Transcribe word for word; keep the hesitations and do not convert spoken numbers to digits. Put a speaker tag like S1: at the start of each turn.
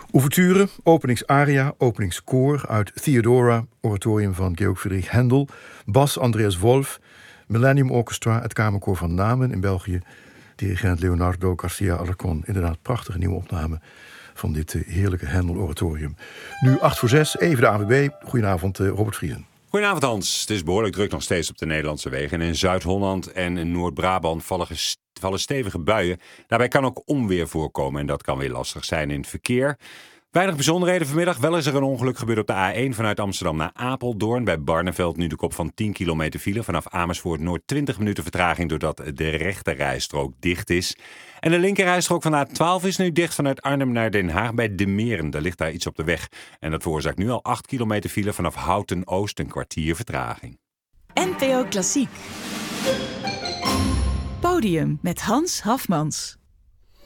S1: Ouverture, openingsaria, openingskoor uit Theodora, oratorium van Georg Friedrich Händel, bas Andreas Wolf, Millennium Orchestra, het Kamerkoor van Namen in België, dirigent Leonardo Garcia Alarcón. Inderdaad, prachtige nieuwe opname van dit heerlijke Händel-oratorium. Nu acht voor zes, even de A N W B. Goedenavond, Robert Vriesen.
S2: Goedenavond Hans. Het is behoorlijk druk nog steeds op de Nederlandse wegen. En in Zuid-Holland en in Noord-Brabant vallen, gest- vallen stevige buien. Daarbij kan ook onweer voorkomen en dat kan weer lastig zijn in het verkeer. Weinig bijzonderheden vanmiddag. Wel is er een ongeluk gebeurd op de A één vanuit Amsterdam naar Apeldoorn. Bij Barneveld nu de kop van tien kilometer file. Vanaf Amersfoort Noord twintig minuten vertraging doordat de rechte rijstrook dicht is. En de linkerrijstrook van de A twaalf is nu dicht vanuit Arnhem naar Den Haag bij De Meren. Daar ligt daar iets op de weg. En dat veroorzaakt nu al acht kilometer file vanaf Houten Oost, een kwartier vertraging.
S3: N P O Klassiek. Podium met Hans Hafmans.